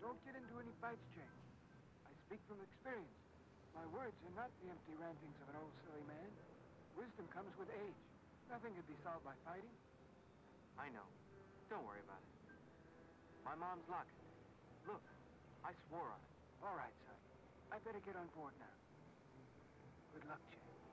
Don't get into any fights, Jake. I speak from experience. My words are not the empty rantings of an old silly man. Wisdom comes with age. Nothing could be solved by fighting. I know. Don't worry about it. My mom's locket. Look, I swore on it. All right, son. I better get on board now. Good luck, Jake.